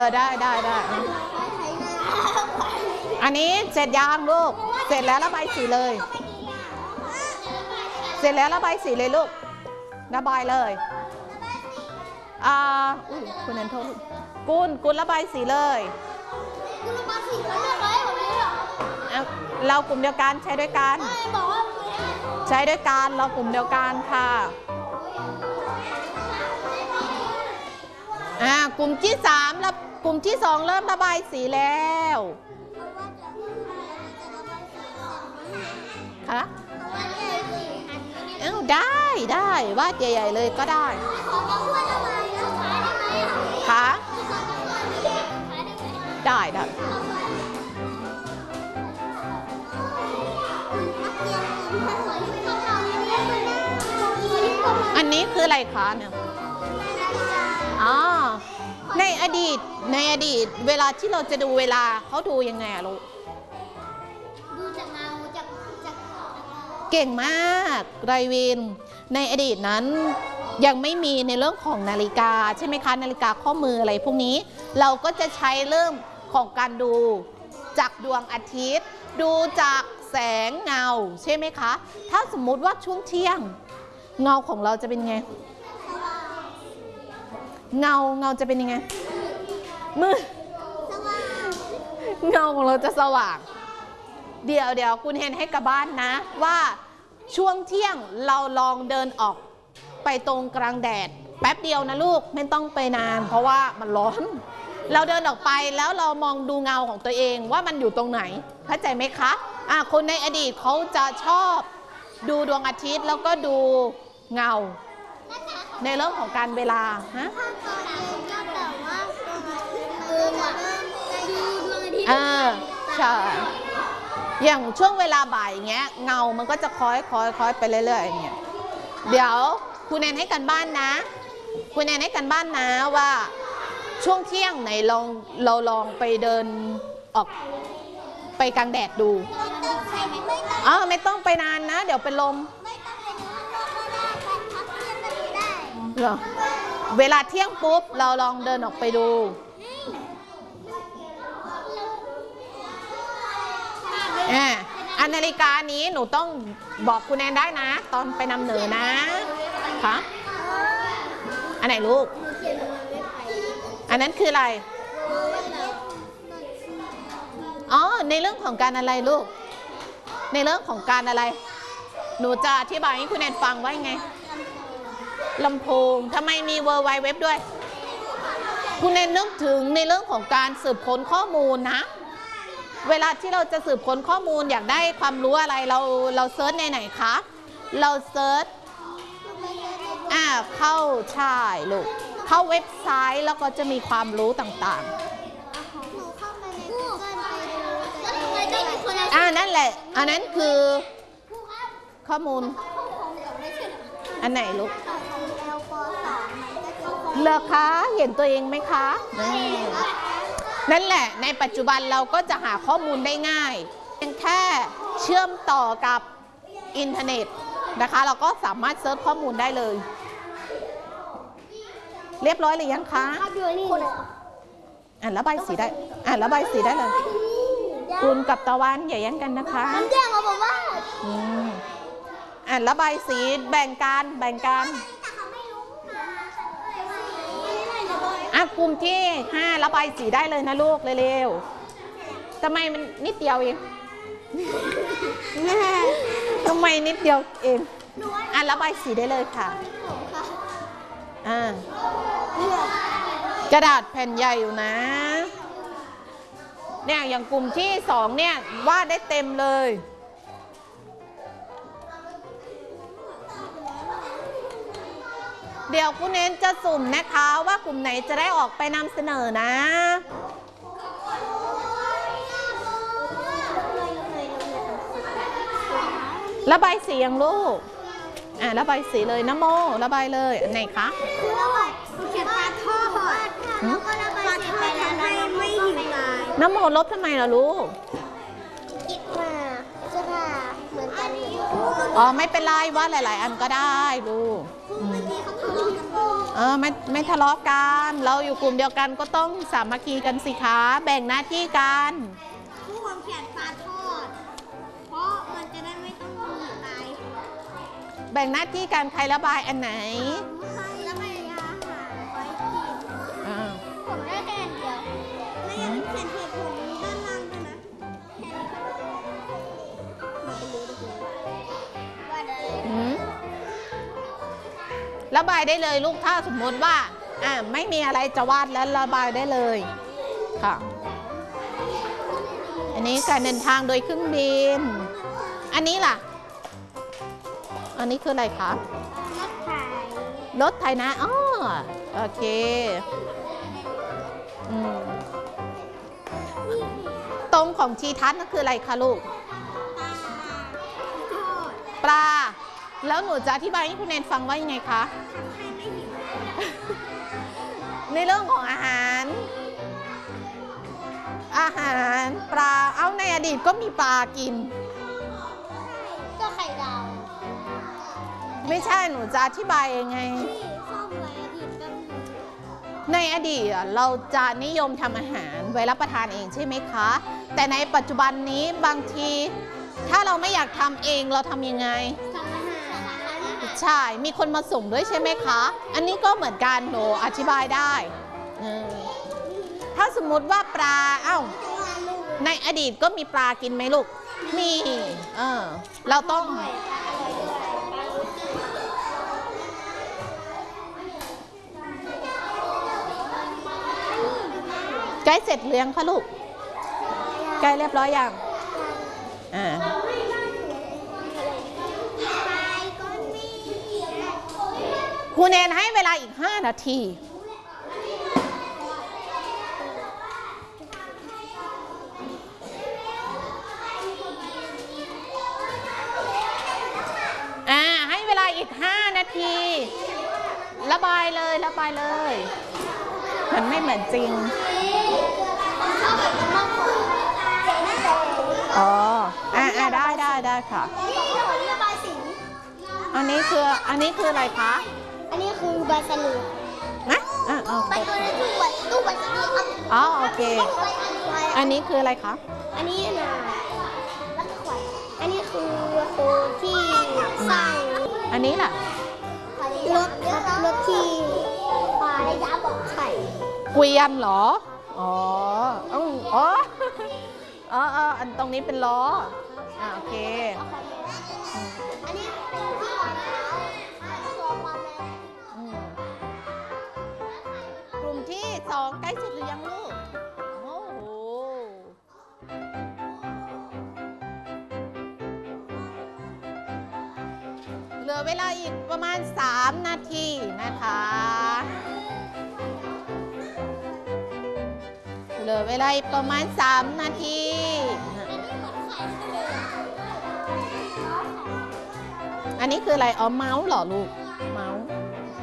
ได้อันนี้เสร็จยังลูกเสร็จแล้วระบายสีเลยเสร็จแล้วระบายสีเลยลูกระบายเลยคุณนันโทษกุลระบายสีเลยเรากลุ่มเดียวกันใช้ด้วยกันใช้ด้วยกันเรากลุ่มเดียวกันค่ะกลุ่มที่3แล้วกลุ่มที่2เริ่มระบายสีแล้วค่ะได้วาดใหญ่ๆเลยก็ได้ค่ะได้อันนี้คืออะไรคะเนี่ยในอดีตเวลาที่เราจะดูเวลาเขาดูยังไงลูกดูจากเงาจากเก่งมากไรวินในอดีตนั้นยังไม่มีในเรื่องของนาฬิกาใช่ไหมคะนาฬิกาข้อมืออะไรพวกนี้เราก็จะใช้เรื่องของการดูจากดวงอาทิตย์ดูจากแสงเงาใช่ไหมคะถ้าสมมุติว่าช่วงเที่ยงเงาของเราจะเป็นไงเงาจะเป็นยังไงมืดเงาของเราจะสว่างเดี๋ยวคุณเห็นให้กับบ้านนะว่าช่วงเที่ยงเราลองเดินออกไปตรงกลางแดดแป๊บเดียวนะลูกไม่ต้องไปนานเพราะว่ามันร้อนเราเดินออกไปแล้วเรามองดูเงาของตัวเองว่ามันอยู่ตรงไหนเข้าใจไหมคะคนในอดีตเขาจะชอบดูดวงอาทิตย์แล้วก็ดูเงาในเรื่องของการเวลาฮะใช่อย่างช่วงเวลาบ่ายอย่างเงี้ยเงามันก็จะคล้อยไปเรื่อยๆอย่างเงี้ยเดี๋ยวคุณแนนให้กันบ้านนะคุณแนนให้กันบ้านนะว่าช่วงเที่ยงไหนเราลองไปเดินออกไปกลางแดดดูไม่ต้องไปนานนะเดี๋ยวเป็นลมเหรอเวลาเที่ยงปุ๊บเราลองเดินออกไปดูนาฬิกานี้หนูต้องบอกคุณแนนได้นะตอนไปนำเหนือนะคะอันไหนลูกอันนั้นคืออะไรในเรื่องของการอะไรลูกในเรื่องของการอะไรหนูจะอธิบายให้คุณแนนฟังว่าไงลำโพงทำไมมี World Wide Web ด้วยคุณแนนนึกถึงในเรื่องของการสืบค้นข้อมูลนะเวลาที่เราจะสืบค้นข้อมูลอยากได้ความรู้อะไรเราเซิร์ชในไหนคะเราเซิร์ชเข้าใช่ลูกเข้าเว็บไซต์แล้วก็จะมีความรู้ต่างๆนั่นแหละอันนั้นคือข้อมูลอันไหนลูกเหรอคะเห็นตัวเองไหมคะนั่นแหละในปัจจุบันเราก็จะหาข้อมูลได้ง่ายเพียงแค่เชื่อมต่อกับอินเทอร์เน็ตนะคะเราก็สามารถเซิร์ชข้อมูลได้เลยเรียบร้อยหรือยังคะระบายสีได้ระบายสีได้เลยคุณกับตะวันอย่าแย่งกันนะคะแย่งเราบอกว่าระบายสีแบ่งกันกลุ่มที่5ระบายสีได้เลยนะลูกเร็วๆทำไมมันนิดเดียวเองทำไมนิดเดียวเองระบายสีได้เลยค่ะกระดาษแผ่นใหญ่อยู่นะเนี่ยอย่างกลุ่มที่2เนี่ยวาดได้เต็มเลยเดี๋ยวคุณเน้นจะสุ่มนะคะว่ากลุ่มไหนจะได้ออกไปนำเสนอนะระบายสียังลูกระบายสีเลยนะโมระบายเลยอันไหนคะเขียนปลาทอดแล้วก็ระบายสีไปแล้วไม่หิวตายน้ำโมลบทำไมล่ะลูกอีกมาเสื้อผ้าเหมือนกันไม่เป็นไรวาดหลายๆอันก็ได้ลูกไม่ทะเลาะกันเราอยู่กลุ่มเดียวกันก็ต้องสามัคคีกันสิคะแบ่งหน้าที่กันผู้วางแผนปลาทอดเพราะมันจะได้ไม่ต้องหนีตายแบ่งหน้าที่กันใครระบายอันไหนระบายอาหารไว้กินผมได้แค่อันเดียวไม่งั้นเขียนเหตุผลด้านล่างด้วยนะระบายได้เลยลูกถ้าสมมติว่าไม่มีอะไรจะวาดแล้วระบายได้เลยค่ะอันนี้การเดินทางโดยเครื่องบินอันนี้ล่ะอันนี้คืออะไรคะรถไถนะอ๋อโอเคตรงของชีทัศน์นั่นคืออะไรคะลูกปลาแล้วหนูจะอธิบายให้คุณแนนฟังว่ายังไงคะในเรื่องของอาหารปลาเอาในอดีตก็มีปลากินก็ไข่ดาวไม่ใช่หนูจะอธิบายยังไงในอดีตเราจะนิยมทำอาหารไว้รับประทานเองใช่ไหมคะแต่ในปัจจุบันนี้บางทีถ้าเราไม่อยากทำเองเราทำยังไงใช่มีคนมาส่งด้วยใช่ไหมคะอันนี้ก็เหมือนกันหนูอธิบายได้ถ้าสมมุติว่าปลาในอดีตก็มีปลากินไหมลูกมีเราต้องใกล้เสร็จเลี้ยงค่ะลูกใกล้เรียบร้อยยังครูแนนให้เวลาอีก5 นาทีให้เวลาอีก5 นาทีระบายเลยมันไม่เหมือนจริงได้ค่ะอันนี้คืออะไรคะอันนี้คือใบสรุปใบตัวนี้คือตู้ใบสรุปครับโอเคอันนี้คืออะไรคะอันนี้นะแล้วก็ไข่อันนี้คือโคที่สร้างอันนี้ล่ะรถที่ปลาได้ยับบอกไข่เกวียนเหรออันตรงนี้เป็นล้อโอเคอันนี้เป็นที่กลุ่มที่2ใกล้เสร็จหรือยังลูกโอ้โหเหลือเวลาอีกประมาณ3 นาทีนะคะเหลือเวลาอีกประมาณ3 นาทีอันนี้คืออะไรเมาส์เหรอลูกเมาส์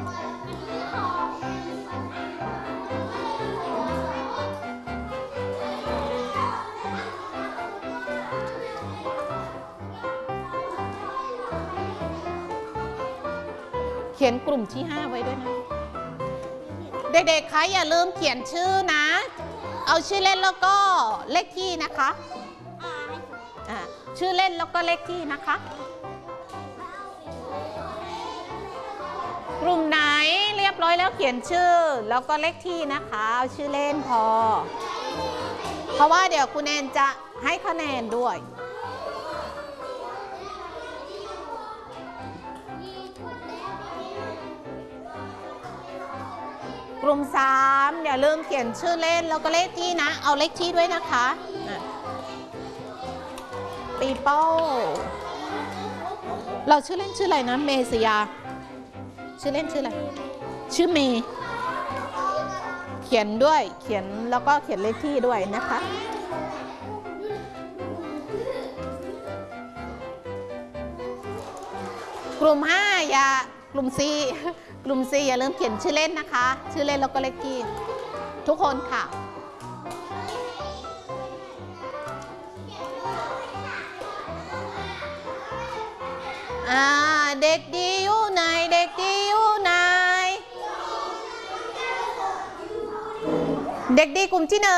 เขียนกลุ่มที่5ไว้ด้วยนะเด็กๆคะอย่าลืมเขียนชื่อนะเอาชื่อเล่นแล้วก็เลขที่นะคะชื่อเล่นแล้วก็เลขที่นะคะกลุ่มไหนเรียบร้อยแล้วเขียนชื่อแล้วก็เลขที่นะคะเอาชื่อเล่นพอเพราะว่าเดี๋ยวคุณแนนจะให้คะแนนด้วยกลุ่ม3อย่าลืมเขียนชื่อเล่นแล้วก็เลขที่นะเอาเลขที่ด้วยนะคะปีโป้เราชื่อเล่นชื่ออะไรนะเมษยาชื่อเล่นชื่ออะไรชื่อเมย์เขียนด้วยเขียนแล้วก็เขียนเลขที่ด้วยนะคะกลุ่ม5กลุ่ม C อย่าลืมเขียนชื่อเล่นนะคะชื่อเล่นแล้วก็เลขที่ทุกคนค่ะเด็กดีอยู่ไหนเด็กดีอยู่ไหนเด็กดีกลุ่มที่1